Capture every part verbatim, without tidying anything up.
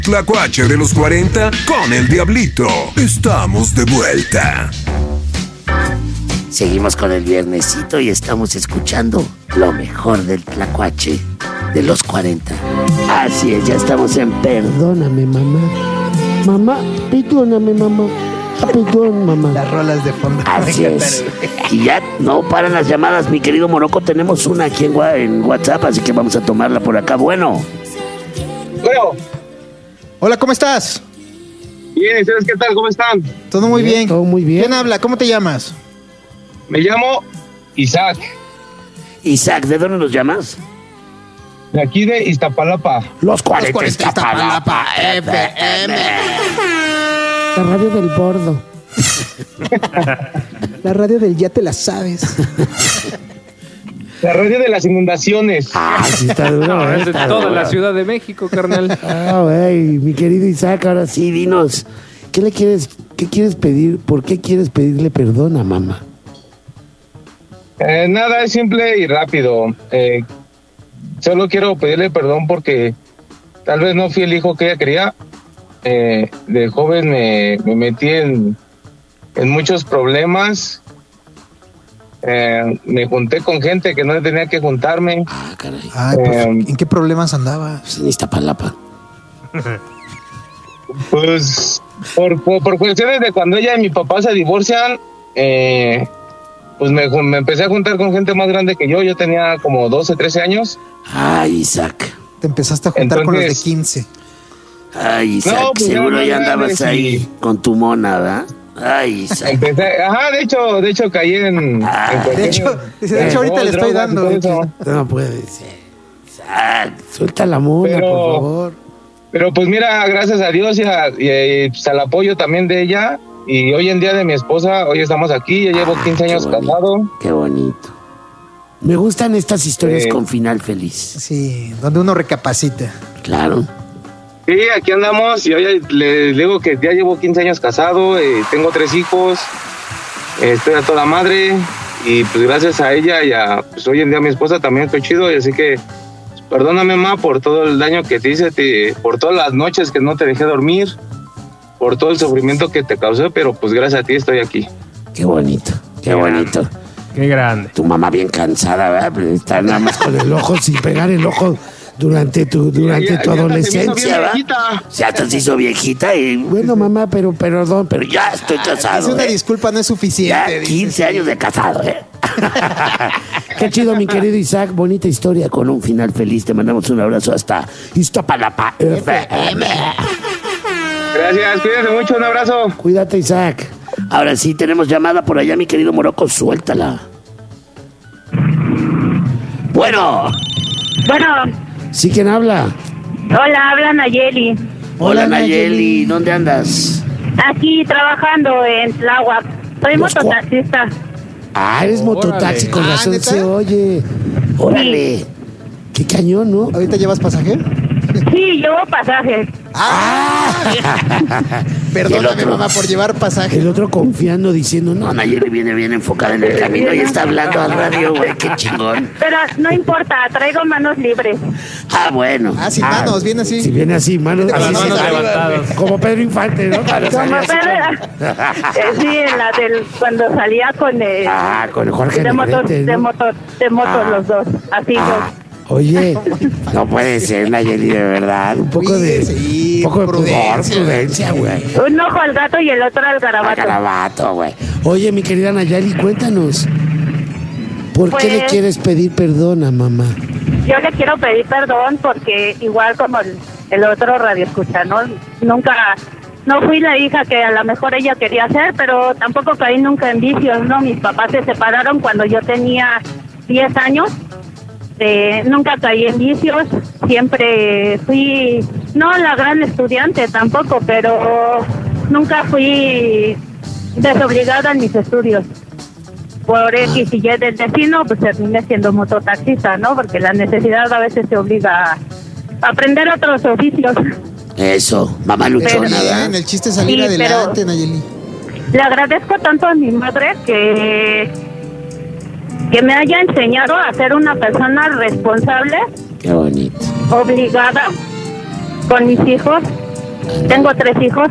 Tlacuache de los cuarenta con el Diablito. Estamos de vuelta. Seguimos con el viernesito y estamos escuchando lo mejor del Tlacuache de los cuarenta. Así es, ya estamos en Perdóname, mamá. Mamá, perdóname, mamá. Perdón, mamá. Las rolas de fondo. Así es. Y ya no paran las llamadas, mi querido Morocco. Tenemos una aquí en, en WhatsApp, así que vamos a tomarla por acá. Bueno. Bueno. Hola, ¿cómo estás? Bien, ¿y ustedes qué tal? ¿Cómo están? Todo muy bien, bien. Todo muy bien. ¿Quién habla? ¿Cómo te llamas? Me llamo Isaac. Isaac, ¿de dónde nos llamas? De aquí de Iztapalapa. Los cuarenta Iztapalapa F M. La radio del bordo. La radio del ya te la sabes. La radio de las inundaciones. Ah, sí está duro. No, es de está toda duro. la Ciudad de México, carnal. Ah, güey, mi querido Isaac, ahora sí, dinos, ¿qué le quieres, qué quieres pedir? ¿Por qué quieres pedirle perdón a mamá? Eh, nada, es simple y rápido. Eh, solo quiero pedirle perdón porque tal vez no fui el hijo que ella quería. Eh, de joven me, me metí en, en muchos problemas. Eh, me junté con gente que no tenía que juntarme. Ah, caray. Ay, pues, Eh, ¿en qué problemas andabas? Pues en Iztapalapa. Pues por, por, por cuestiones de cuando ella y mi papá se divorcian, eh, pues me, me empecé a juntar con gente más grande que yo. Yo tenía como doce, trece años. Ay, Isaac. Te empezaste a juntar Entonces, con los de quince. Ay, Isaac, No, pues seguro ya ya no andabas grandes ahí y- con tu mona, ¿verdad? Ay, Isaac. Empecé, ajá, de hecho, de hecho caí en, Ah, en De hecho, dice, de hecho ahorita le estoy drogas y dando. todo de hecho. eso. No puede ser. Isaac, suelta la mona, Pero- por favor. Pero pues mira, gracias a Dios y, a- y, pues, al apoyo también de ella y hoy en día de mi esposa, hoy estamos aquí, yo llevo Ah, quince qué años bonito, casado. Qué bonito. Me gustan estas historias Sí. con final feliz. Sí, donde uno recapacita. Claro. Sí, aquí andamos y hoy le digo que ya llevo quince años casado, eh, tengo tres hijos, eh, estoy a toda madre y pues gracias a ella y a pues hoy en día a mi esposa también estoy chido y así que pues, perdóname mamá por todo el daño que te hice, te, por todas las noches que no te dejé dormir, por todo el sufrimiento que te causé, pero pues gracias a ti estoy aquí. Qué bonito, qué Qué bonito. Qué grande. Tu mamá bien cansada, ¿verdad? Pero está nada más con el ojo, sin pegar el ojo durante tu, durante Ya- tu ya hasta se me hizo adolescencia, bien ¿verdad? viejita. Se hasta se hizo viejita y bueno, mamá, pero perdón, pero ya estoy Es casado. una ¿eh? disculpa, no es Ya suficiente. dice. quince años de casado, ¿eh? Qué chido, mi querido Isaac. Bonita historia con un final feliz. Te mandamos un abrazo hasta Iztapalapa F M. Gracias, cuídense mucho, un abrazo. Cuídate, Isaac. Ahora sí, tenemos llamada por allá, mi querido Morocco. Suéltala. Bueno, Bueno, ¿sí quién habla? hola, habla Nayeli. Hola, Nayeli. ¿Dónde andas? Aquí trabajando en Tláhuac. Soy Los cua- mototaxista. Ah, eres Órale. mototaxi, con Ah, razón ¿neta? se oye. Órale. Qué cañón, ¿no? ¿Ahorita llevas pasaje? Sí, llevo pasaje. Ah. El Perdóname, otro. mamá, por llevar pasaje. El otro confiando, diciendo, no, Nayeli viene bien enfocada en el camino y está hablando al radio, güey, qué chingón. Pero no importa, traigo manos libres. Ah, bueno. Ah, sin manos, viene así. Si viene así, manos, Con las así, manos sí, levantadas. como Pedro Infante, ¿no? Para Como salir así Pedro- Eh, sí, en la del cuando salía con el Ah, con Jorge de motor, Negrete, de ¿no? motor, de motor Ah. los dos, así Ah, oye, no puede ser, Nayeli, de verdad. Un poco de, Sí, un poco de pudor, prudencia. prudencia, güey. yo. Un ojo al gato y el otro al Ah, garabato. Garabato, güey. Oye, mi querida Nayeli, cuéntanos. ¿Por qué le Pues- quieres pedir perdón a mamá? Yo le quiero pedir perdón porque igual como el, el otro radio escucha, ¿no? Nunca, no fui la hija que a lo mejor ella quería ser, pero tampoco caí nunca en vicios, ¿no? Mis papás se separaron cuando yo tenía diez años. Eh, nunca caí en vicios, siempre fui, no la gran estudiante tampoco, pero nunca fui desobligada en mis estudios. Por X y Y del destino, pues terminé siendo mototaxista, ¿no? Porque la necesidad a veces te obliga a aprender otros oficios. Eso, mamá Pero- luchona, Bien, ¿verdad? el chiste es salir Sí, adelante, pero- Nayeli. Le agradezco tanto a mi madre que, que me haya enseñado a ser una persona responsable, Qué bonito. obligada con mis hijos Tengo tres hijos.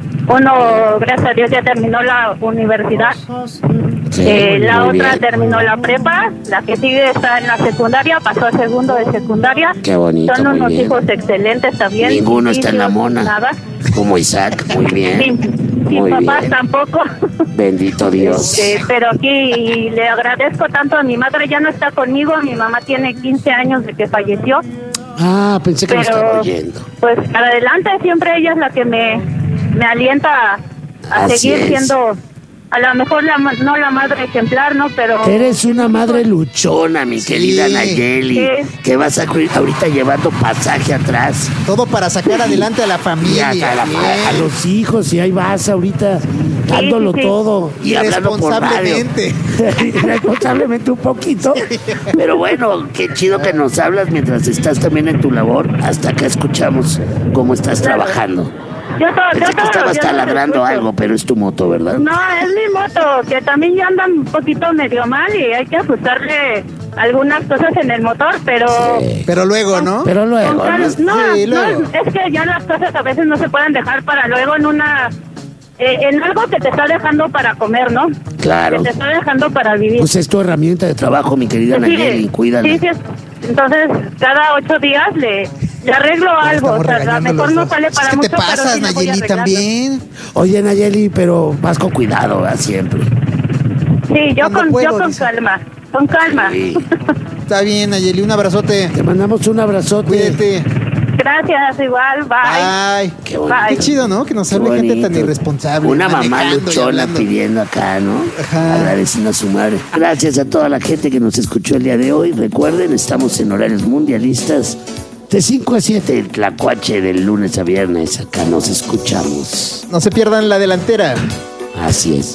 Uno, gracias a Dios, ya terminó la universidad. Sí, Eh, la muy otra bien. terminó la prepa. La que sigue está en la secundaria, pasó a segundo de secundaria. Qué bonito, Son muy unos bien. hijos excelentes también. Ninguno está en la Limpios, mona. Nada. Como Isaac, muy bien. Sin, sin Muy papás bien. tampoco. Bendito Dios. Este, pero aquí le agradezco tanto a mi madre, ya no está conmigo, mi mamá tiene quince años de que falleció, Ah, pensé que me estaba pero oyendo. pues para adelante siempre ella es la que me, me alienta a, a Así seguir es. siendo, a lo mejor la, ma- no la madre ejemplar, ¿no? Pero Eres una madre luchona, mi Sí. querida Nayeli. Sí. Que vas a ir ahorita llevando pasaje atrás. Todo para sacar adelante a la Y familia. a, a la- bien. a los hijos, y ahí vas ahorita dándolo sí, sí. todo. Y hablando por radio. Irresponsablemente. Irresponsablemente un poquito. Pero bueno, qué chido que nos hablas mientras estás también en tu labor. Hasta acá escuchamos cómo estás Claro. trabajando. yo, to- yo Pensé que todos los estabas días los taladrando escucho. algo, pero es tu moto, ¿verdad? No, es mi moto, que también ya anda un poquito medio mal y hay que ajustarle algunas cosas en el motor, pero... Sí. Pero luego, ¿no? Pero Con luego, cal- ¿no? No, Sí, no, luego. es que ya las cosas a veces no se pueden dejar para luego en una... eh, en algo que te está dejando para comer, ¿no? Claro. Que te está dejando para vivir. Pues es tu herramienta de trabajo, mi querida Sí, Nayeli, cuídala. sí, sí, es- entonces cada ocho días le, le arreglo algo, o Estamos sea, a lo regañando mejor los no dos. sale para ¿Qué mucho, te pero pasas, sí le voy Nayeli, arreglando. también? Oye, Nayeli, pero vas con cuidado, ¿verdad? Siempre. Sí, yo Cuando con, puedo, yo con dice. calma, con calma. Sí. Está bien, Nayeli, un abrazote. Te mandamos un abrazote. Cuídate. Gracias, igual, bye. Ay, Qué bonito. qué chido, ¿no? Que nos Qué hable gente bonito. tan irresponsable. Una mamá manejando y luchona hablando. pidiendo acá, ¿no? Ajá. Agradeciendo a su madre. Gracias a toda la gente que nos escuchó el día de hoy. Recuerden, estamos en horarios mundialistas. De cinco a siete, el Tlacuache, del lunes a viernes. Acá nos escuchamos. No se pierdan la delantera. Así es.